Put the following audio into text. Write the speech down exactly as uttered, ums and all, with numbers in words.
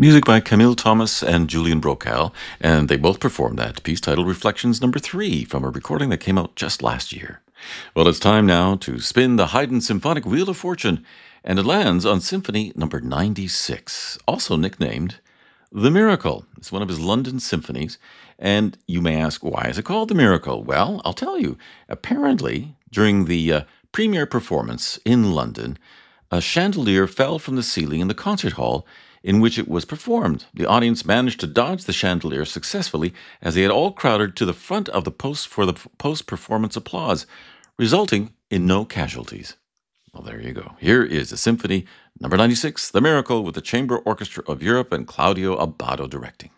Music by Camille Thomas and Julian Brokaw, and they both performed that piece titled Reflections Number Three from a recording that came out just last year. Well, it's time now to spin the Haydn Symphonic Wheel of Fortune, and it lands on Symphony Number ninety-six, also nicknamed The Miracle. It's one of his London symphonies, and you may ask, why is it called The Miracle? Well, I'll tell you. Apparently, during the uh, premiere performance in London, a chandelier fell from the ceiling in the concert hall in which it was performed. The audience managed to dodge the chandelier successfully as they had all crowded to the front of the post for the post-performance applause, resulting in no casualties. Well, there you go. Here is the Symphony Number ninety-six, The Miracle, with the Chamber Orchestra of Europe and Claudio Abbado directing.